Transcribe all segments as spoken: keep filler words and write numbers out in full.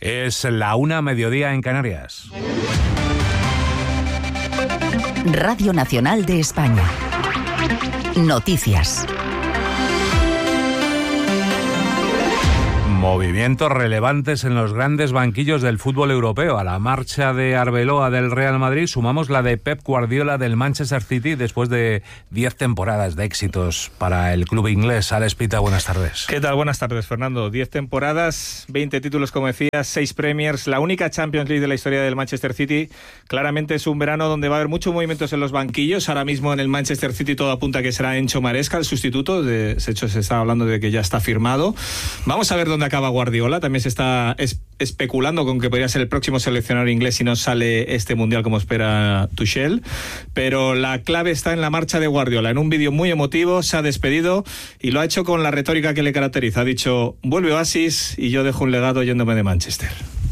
Es la una, mediodía en Canarias. Radio Nacional de España. Noticias. Movimientos relevantes en los grandes banquillos del fútbol europeo. A la marcha de Arbeloa del Real Madrid sumamos la de Pep Guardiola del Manchester City después de diez temporadas de éxitos para el club inglés. Alex Pita, buenas tardes. ¿Qué tal? Buenas tardes, Fernando. diez temporadas, veinte títulos, como decías, seis Premiers, la única Champions League de la historia del Manchester City. Claramente es un verano donde va a haber muchos movimientos en los banquillos. Ahora mismo en el Manchester City todo apunta a que será Enzo Maresca el sustituto. De hecho, se está hablando de que ya está firmado. Vamos a ver dónde acaba Guardiola. También se está es, especulando con que podría ser el próximo seleccionador inglés si no sale este mundial como espera Tuchel, pero la clave está en la marcha de Guardiola. En un vídeo muy emotivo se ha despedido y lo ha hecho con la retórica que le caracteriza. Ha dicho: vuelve Oasis y yo dejo un legado yéndome de Manchester.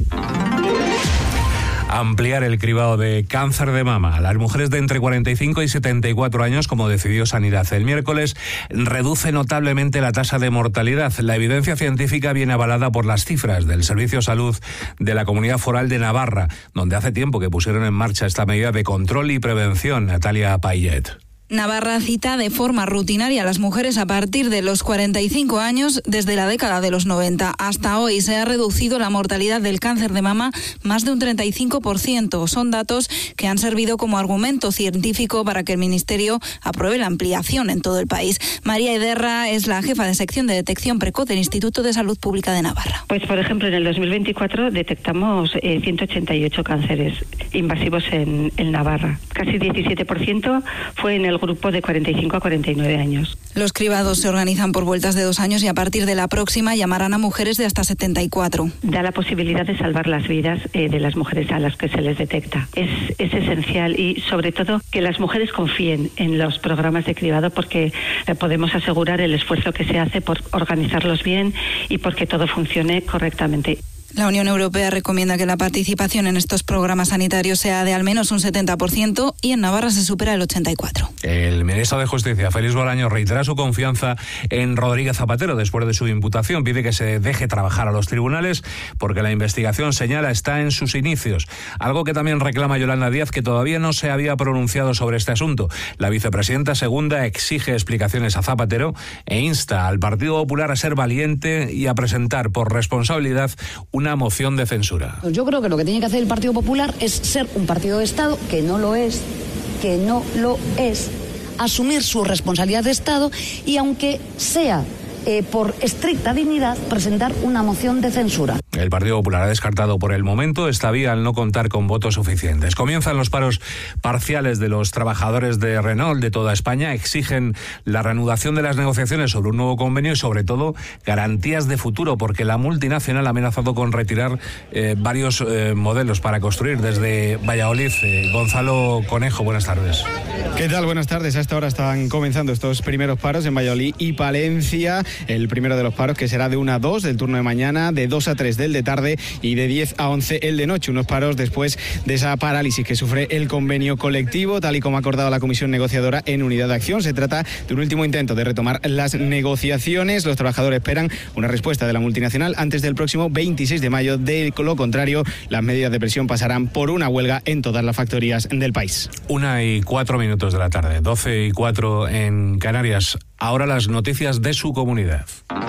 Ampliar el cribado de cáncer de mama a las mujeres de entre cuarenta y cinco y setenta y cuatro años, como decidió Sanidad el miércoles, reduce notablemente la tasa de mortalidad. La evidencia científica viene avalada por las cifras del Servicio de Salud de la Comunidad Foral de Navarra, donde hace tiempo que pusieron en marcha esta medida de control y prevención. Natalia Payet. Navarra cita de forma rutinaria a las mujeres a partir de los cuarenta y cinco años desde la década de los noventa. Hasta hoy se ha reducido la mortalidad del cáncer de mama más de un treinta y cinco por ciento. Son datos que han servido como argumento científico para que el Ministerio apruebe la ampliación en todo el país. María Ederra es la jefa de sección de detección precoz del Instituto de Salud Pública de Navarra. Pues, por ejemplo, en el dos mil veinticuatro detectamos eh, ciento ochenta y ocho cánceres invasivos en, en Navarra. Casi diecisiete por ciento fue en el grupo de cuarenta y cinco a cuarenta y nueve años. Los cribados se organizan por vueltas de dos años y a partir de la próxima llamarán a mujeres de hasta setenta y cuatro. Da la posibilidad de salvar las vidas eh, de las mujeres a las que se les detecta. Es, es esencial y sobre todo que las mujeres confíen en los programas de cribado porque eh, podemos asegurar el esfuerzo que se hace por organizarlos bien y porque todo funcione correctamente. La Unión Europea recomienda que la participación en estos programas sanitarios sea de al menos un setenta por ciento y en Navarra se supera el ochenta y cuatro por ciento. El ministro de Justicia, Félix Bolaños, reitera su confianza en Rodríguez Zapatero después de su imputación. Pide que se deje trabajar a los tribunales porque la investigación, señala, está en sus inicios. Algo que también reclama Yolanda Díaz, que todavía no se había pronunciado sobre este asunto. La vicepresidenta segunda exige explicaciones a Zapatero e insta al Partido Popular a ser valiente y a presentar por responsabilidad un una moción de censura. Yo creo que lo que tiene que hacer el Partido Popular es ser un partido de Estado, que no lo es, que no lo es, asumir su responsabilidad de Estado y, aunque sea eh, por estricta dignidad, presentar una moción de censura. El Partido Popular ha descartado por el momento esta vía al no contar con votos suficientes. Comienzan los paros parciales de los trabajadores de Renault de toda España. Exigen la reanudación de las negociaciones sobre un nuevo convenio y, sobre todo, garantías de futuro, porque la multinacional ha amenazado con retirar eh, varios eh, modelos para construir desde Valladolid. Eh, Gonzalo Conejo, buenas tardes. ¿Qué tal? Buenas tardes. A esta hora están comenzando estos primeros paros en Valladolid y Palencia. El primero de los paros, que será de una a dos del turno de mañana, de dos a tres el de tarde y de diez a once el de noche. Unos paros después de esa parálisis que sufre el convenio colectivo, tal y como ha acordado la comisión negociadora en Unidad de Acción. Se trata de un último intento de retomar las negociaciones. Los trabajadores esperan una respuesta de la multinacional antes del próximo veintiséis de mayo. De lo contrario, las medidas de presión pasarán por una huelga en todas las factorías del país. Una y cuatro minutos de la tarde, doce y cuatro en Canarias. Ahora las noticias de su comunidad.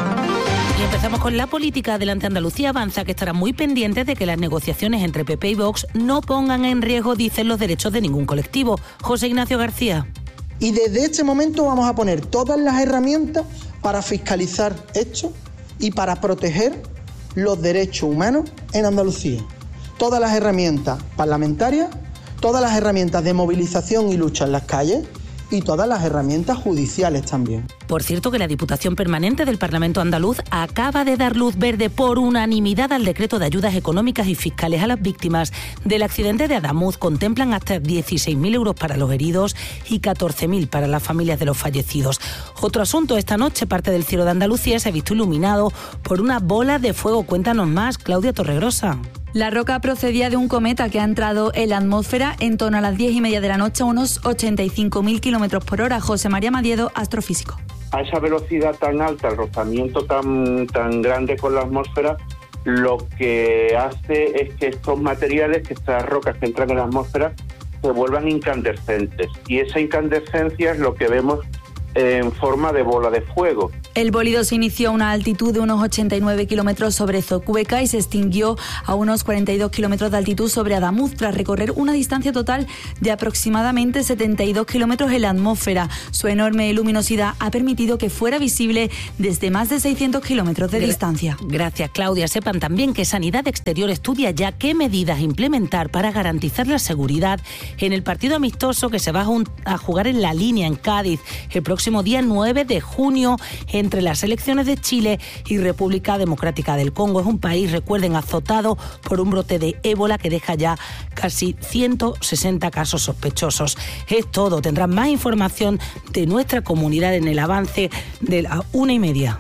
Y empezamos con la política. Adelante Andalucía avanza que estará muy pendiente de que las negociaciones entre P P y Vox no pongan en riesgo, dicen, los derechos de ningún colectivo. José Ignacio García. Y desde este momento vamos a poner todas las herramientas para fiscalizar esto y para proteger los derechos humanos en Andalucía. Todas las herramientas parlamentarias, todas las herramientas de movilización y lucha en las calles, y todas las herramientas judiciales también. Por cierto, que la Diputación Permanente del Parlamento andaluz acaba de dar luz verde por unanimidad al decreto de ayudas económicas y fiscales a las víctimas del accidente de Adamuz. Contemplan hasta dieciséis mil euros para los heridos y catorce mil para las familias de los fallecidos. Otro asunto, esta noche parte del cielo de Andalucía se ha visto iluminado por una bola de fuego. Cuéntanos más, Claudia Torregrosa. La roca procedía de un cometa que ha entrado en la atmósfera en torno a las diez y media de la noche a unos ochenta y cinco mil kilómetros por hora. José María Madiedo, astrofísico. A esa velocidad tan alta, el rozamiento tan, tan grande con la atmósfera, lo que hace es que estos materiales, que estas rocas que entran en la atmósfera, se vuelvan incandescentes. Y esa incandescencia es lo que vemos en forma de bola de fuego. El bólido se inició a una altitud de unos ochenta y nueve kilómetros sobre Zocueca y se extinguió a unos cuarenta y dos kilómetros de altitud sobre Adamuz, tras recorrer una distancia total de aproximadamente setenta y dos kilómetros en la atmósfera. Su enorme luminosidad ha permitido que fuera visible desde más de seiscientos kilómetros de Gra- distancia. Gracias, Claudia. Sepan también que Sanidad Exterior estudia ya qué medidas implementar para garantizar la seguridad en el partido amistoso que se va a jugar en La Línea, en Cádiz, el próximo día nueve de junio, entre las selecciones de Chile y República Democrática del Congo. Es un país, recuerden, azotado por un brote de ébola que deja ya casi ciento sesenta casos sospechosos. Es todo. Tendrán más información de nuestra comunidad en el avance de la una y media.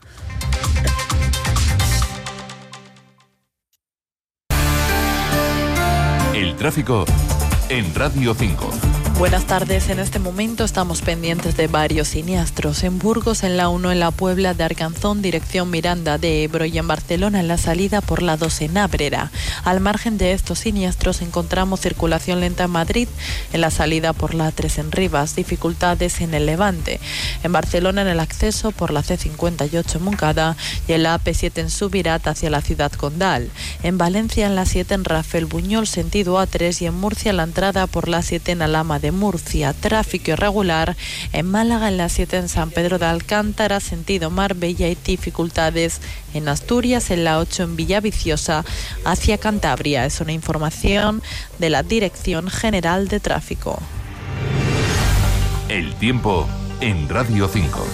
El tráfico en Radio cinco. Buenas tardes. En este momento estamos pendientes de varios siniestros. En Burgos, en la uno, en la Puebla de Arganzón, dirección Miranda de Ebro, y en Barcelona, en la salida por la dos en Ábrera. Al margen de estos siniestros, encontramos circulación lenta en Madrid, en la salida por la tres en Rivas, dificultades en el Levante. En Barcelona, en el acceso por la ce cincuenta y ocho en Moncada y en la A P siete en Subirat hacia la ciudad condal. En Valencia, en la siete en Rafel Buñol, sentido A tres, y en Murcia, la entrada por la siete en Alhama de Murcia. Tráfico irregular en Málaga, en la siete en San Pedro de Alcántara, sentido Marbella, y dificultades en Asturias, en la ocho en Villaviciosa hacia Cantabria. Es una información de la Dirección General de Tráfico. El tiempo en Radio cinco.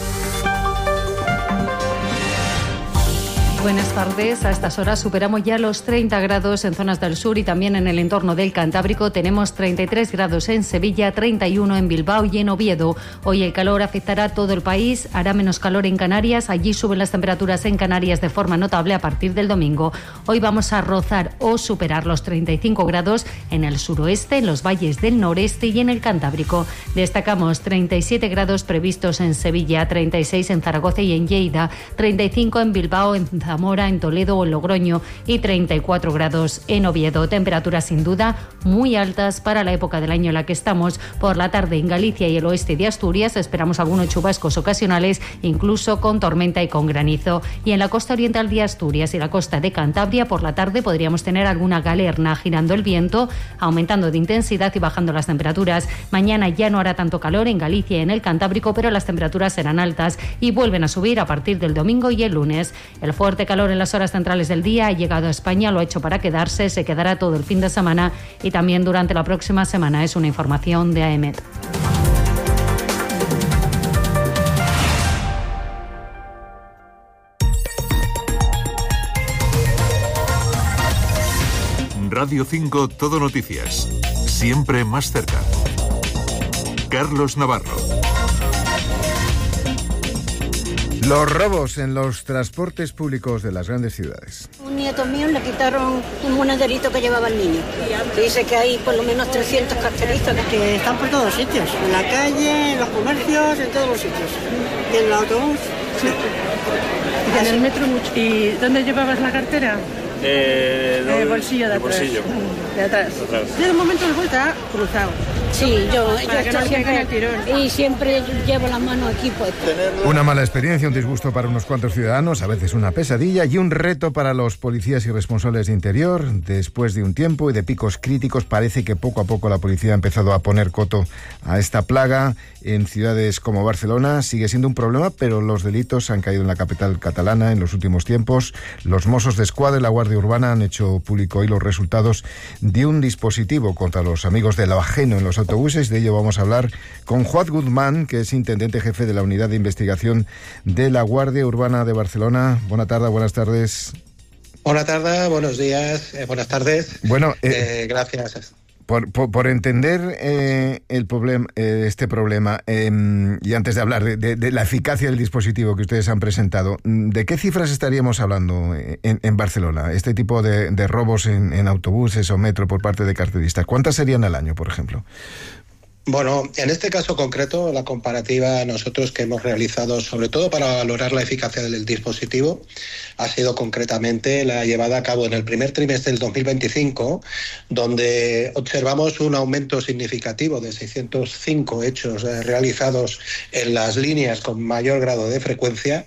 Buenas tardes. A estas horas superamos ya los treinta grados en zonas del sur y también en el entorno del Cantábrico. Tenemos treinta y tres grados en Sevilla, treinta y uno en Bilbao y en Oviedo. Hoy el calor afectará a todo el país, hará menos calor en Canarias. Allí suben las temperaturas en Canarias de forma notable a partir del domingo. Hoy vamos a rozar o superar los treinta y cinco grados en el suroeste, en los valles del noreste y en el Cantábrico. Destacamos treinta y siete grados previstos en Sevilla, treinta y seis en Zaragoza y en Lleida, treinta y cinco en Bilbao, en Zamora, en Toledo o en Logroño y treinta y cuatro grados en Oviedo. Temperaturas sin duda muy altas para la época del año en la que estamos. Por la tarde en Galicia y el oeste de Asturias esperamos algunos chubascos ocasionales, incluso con tormenta y con granizo. Y en la costa oriental de Asturias y la costa de Cantabria por la tarde podríamos tener alguna galerna, girando el viento, aumentando de intensidad y bajando las temperaturas. Mañana ya no hará tanto calor en Galicia y en el Cantábrico, pero las temperaturas serán altas y vuelven a subir a partir del domingo y el lunes. El fuerte calor en las horas centrales del día ha llegado a España, lo ha hecho para quedarse, se quedará todo el fin de semana y también durante la próxima semana. Es una información de A E M E T. Radio cinco, Todo Noticias. Siempre más cerca. Carlos Navarro. Los robos en los transportes públicos de las grandes ciudades. Un nieto mío le quitaron un monederito que llevaba el niño. Dice que hay por lo menos trescientos carteristas que están por todos sitios. En la calle, en los comercios, en todos los sitios. Y en el autobús. Sí. Y en el metro mucho. ¿Y dónde llevabas la cartera? Eh, no, el bolsillo de atrás. Bolsillo. De atrás. De atrás. Yo de momento de vuelta cruzado. Sí, yo, yo estoy siempre, y siempre llevo las manos aquí puestas. Una mala experiencia, un disgusto para unos cuantos ciudadanos, a veces una pesadilla y un reto para los policías y responsables de interior. Después de un tiempo y de picos críticos, parece que poco a poco la policía ha empezado a poner coto a esta plaga. En ciudades como Barcelona sigue siendo un problema, pero los delitos han caído en la capital catalana en los últimos tiempos. Los Mossos d'Esquadra y la Guardia Urbana han hecho público hoy los resultados de un dispositivo contra los amigos de lo ajeno en los autobuses. De ello vamos a hablar con Juan Guzmán, que es intendente jefe de la Unidad de Investigación de la Guardia Urbana de Barcelona. Buenas tardes, buenas tardes. Buenas tardes, buenos días, eh, buenas tardes. Bueno, eh, eh, gracias. Por, por, por entender eh, el problem, eh, este problema, eh, y antes de hablar de, de, de la eficacia del dispositivo que ustedes han presentado, ¿de qué cifras estaríamos hablando en, en Barcelona? Este tipo de, de robos en, en autobuses o metro por parte de carteristas, ¿cuántas serían al año, por ejemplo? Bueno, en este caso concreto, la comparativa nosotros que hemos realizado, sobre todo para valorar la eficacia del dispositivo, ha sido concretamente la llevada a cabo en el primer trimestre del dos mil veinticinco, donde observamos un aumento significativo de seiscientos cinco hechos eh, realizados en las líneas con mayor grado de frecuencia,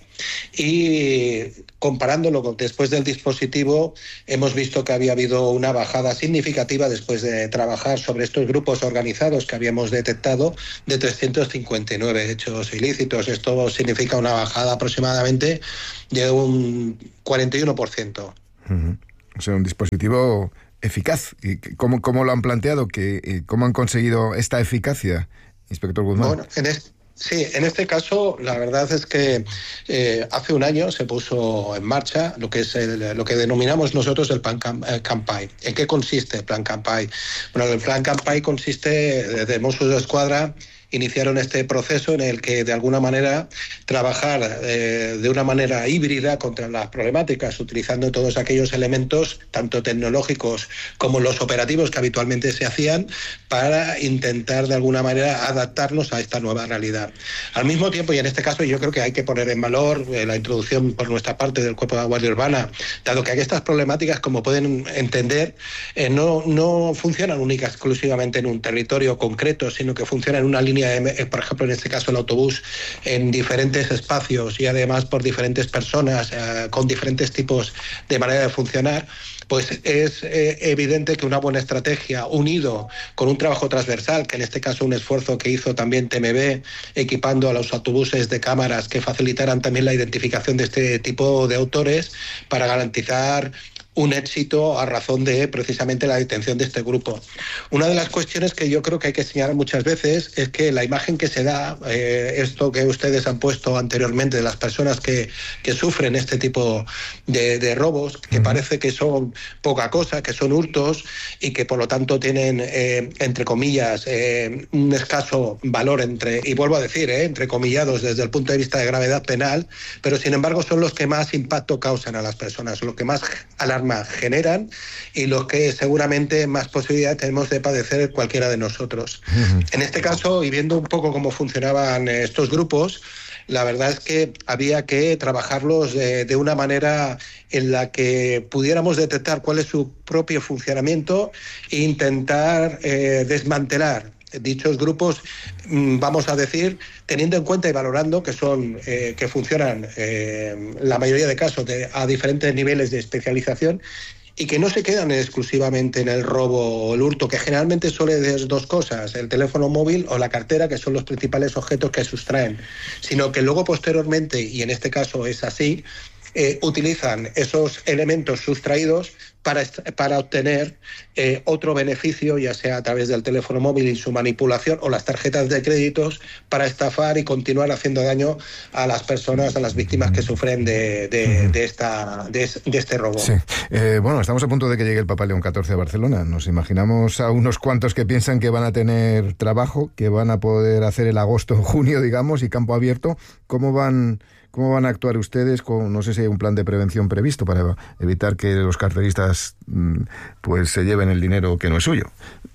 y comparándolo con después del dispositivo hemos visto que había habido una bajada significativa después de trabajar sobre estos grupos organizados que habíamos detectado de trescientos cincuenta y nueve hechos ilícitos. Esto significa una bajada aproximadamente de un cuarenta y uno por ciento. Uh-huh. O sea, un dispositivo eficaz. ¿Cómo, cómo lo han planteado? ¿Qué, ¿Cómo han conseguido esta eficacia, inspector Guzmán? Bueno, en este Sí, en este caso la verdad es que eh, hace un año se puso en marcha lo que es el, lo que denominamos nosotros el Plan Campaign. ¿En qué consiste el Plan Campaign? Bueno, el Plan Campaign consiste de Mossos d'Esquadra. Iniciaron este proceso en el que de alguna manera trabajar eh, de una manera híbrida contra las problemáticas, utilizando todos aquellos elementos, tanto tecnológicos como los operativos que habitualmente se hacían, para intentar de alguna manera adaptarnos a esta nueva realidad. Al mismo tiempo, y en este caso yo creo que hay que poner en valor eh, la introducción por nuestra parte del Cuerpo de Guardia Urbana, dado que estas problemáticas, como pueden entender, eh, no, no funcionan única exclusivamente en un territorio concreto, sino que funcionan en una línea, por ejemplo, en este caso el autobús, en diferentes espacios y además por diferentes personas, eh, con diferentes tipos de manera de funcionar. Pues es eh, evidente que una buena estrategia, unido con un trabajo transversal, que en este caso un esfuerzo que hizo también T M B, equipando a los autobuses de cámaras que facilitaran también la identificación de este tipo de autores, para garantizar un éxito a razón de precisamente la detención de este grupo. Una de las cuestiones que yo creo que hay que señalar muchas veces es que la imagen que se da, eh, esto que ustedes han puesto anteriormente de las personas que, que sufren este tipo de, de robos, que uh-huh. parece que son poca cosa, que son hurtos y que por lo tanto tienen, eh, entre comillas, eh, un escaso valor, entre, y vuelvo a decir, eh, entre comillados desde el punto de vista de gravedad penal, pero sin embargo son los que más impacto causan a las personas, los que más alarman generan y los que seguramente más posibilidad tenemos de padecer cualquiera de nosotros. Uh-huh. En este caso, y viendo un poco cómo funcionaban estos grupos, la verdad es que había que trabajarlos de, de una manera en la que pudiéramos detectar cuál es su propio funcionamiento e intentar eh, desmantelar dichos grupos, vamos a decir, teniendo en cuenta y valorando que son eh, que funcionan eh, la mayoría de casos de, a diferentes niveles de especialización, y que no se quedan exclusivamente en el robo o el hurto, que generalmente suele ser dos cosas, el teléfono móvil o la cartera, que son los principales objetos que sustraen, sino que luego posteriormente, y en este caso es así, eh, utilizan esos elementos sustraídos para, para obtener eh, otro beneficio, ya sea a través del teléfono móvil y su manipulación, o las tarjetas de créditos, para estafar y continuar haciendo daño a las personas, a las víctimas que sufren de, de, de, esta, de, de este robo. Sí. Eh, bueno, estamos a punto de que llegue el Papa León catorce a Barcelona. Nos imaginamos a unos cuantos que piensan que van a tener trabajo, que van a poder hacer el agosto en junio, digamos, y campo abierto. ¿Cómo van... ¿Cómo van a actuar ustedes? Con, no sé si hay un plan de prevención previsto para evitar que los carteristas pues se lleven el dinero que no es suyo.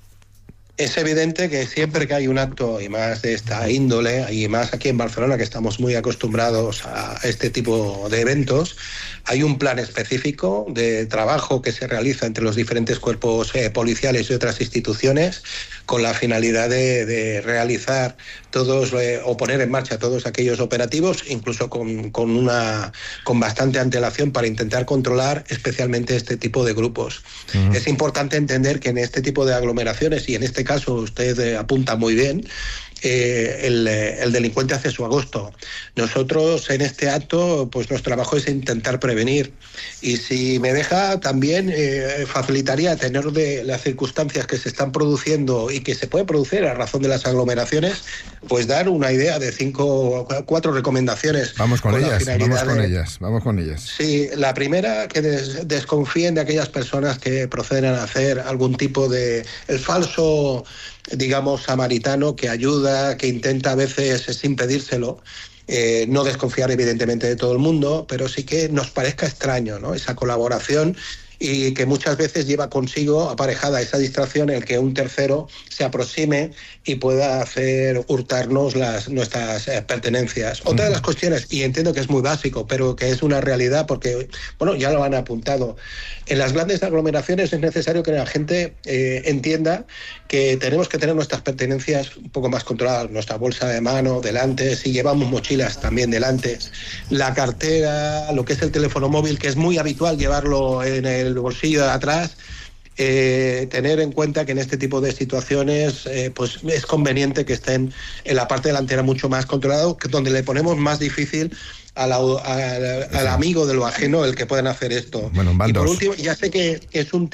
Es evidente que siempre que hay un acto, y más de esta índole, y más aquí en Barcelona, que estamos muy acostumbrados a este tipo de eventos, hay un plan específico de trabajo que se realiza entre los diferentes cuerpos eh, policiales y otras instituciones, con la finalidad de, de realizar todos eh, o poner en marcha todos aquellos operativos, incluso con, con, una, con bastante antelación, para intentar controlar especialmente este tipo de grupos. Uh-huh. Es importante entender que en este tipo de aglomeraciones, y en este caso usted eh, apunta muy bien, Eh, el, el delincuente hace su agosto. Nosotros en este acto, pues nuestro trabajo es intentar prevenir, y si me deja también eh, facilitaría tener de las circunstancias que se están produciendo y que se pueden producir a razón de las aglomeraciones, pues dar una idea de cinco, cuatro recomendaciones. Vamos con, con ellas, vamos con de... ellas, vamos con ellas. Sí, la primera, que des, desconfíen de aquellas personas que proceden a hacer algún tipo de el falso, digamos, samaritano que ayuda, que intenta a veces sin pedírselo. Eh, no desconfiar evidentemente de todo el mundo, pero sí que nos parezca extraño, ¿no?, esa colaboración, y que muchas veces lleva consigo aparejada esa distracción el que un tercero se aproxime y pueda hacer hurtarnos las, nuestras eh, pertenencias. Otra de las cuestiones, y entiendo que es muy básico, pero que es una realidad porque, bueno, ya lo han apuntado, en las grandes aglomeraciones es necesario que la gente eh, entienda que tenemos que tener nuestras pertenencias un poco más controladas, nuestra bolsa de mano delante, si llevamos mochilas también delante, la cartera, lo que es el teléfono móvil, que es muy habitual llevarlo en el bolsillo de atrás. Eh, tener en cuenta que en este tipo de situaciones eh, pues es conveniente que estén en la parte delantera mucho más controlado, que donde le ponemos más difícil a la, a, a, al amigo de lo ajeno el que puedan hacer esto. Bueno, van y por dos. último, ya sé que es un